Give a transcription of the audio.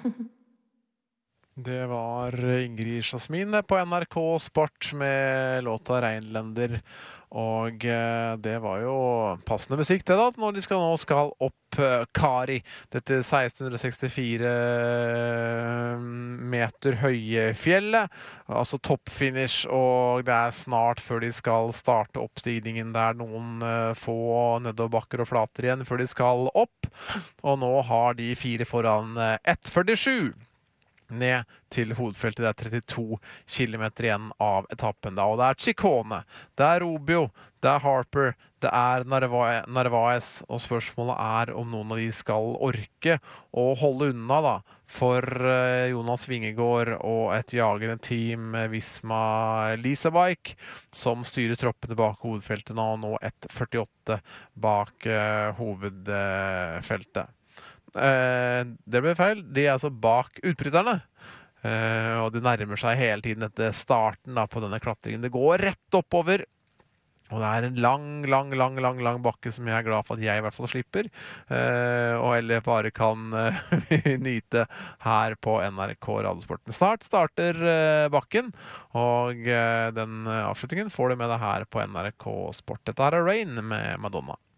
Det var Ingrid Jasmin på NRK Sport med låta Reinlender. Og det var jo passende musikk det da, når de nå skal opp Kari. Dette 1664 meter høye fjellet, altså toppfinish, og det er snart før de skal starte oppstigningen. Det er noen få nedoverbakker og flater igjen før de skal opp, og nå har de fire foran 1,47 ned til hovedfeltet. Det er 32 kilometer igjen av etappen da, og det er Ciccone, det er Rubio, det er Harper, det er Narvaez, og spørsmålet er om noen av de skal orke å holde unna da, for Jonas Vingegaard og et jagende team Visma Leasebike, som styrer troppene bak hovedfeltet nå 1,48 bak hovedfeltet. Det ble feil. De er altså bak utbryterne, og det nærmer seg hele tiden etter starten da, på denne klatringen. Det går rett oppover, og det er en lang bakke som jeg er glad for at jeg i hvert fall slipper, og eller bare kan nyte her på NRK Radiosporten. Snart starter bakken, og den avslutningen får du med deg her på NRK Sport. Dette her er Rain med Madonna.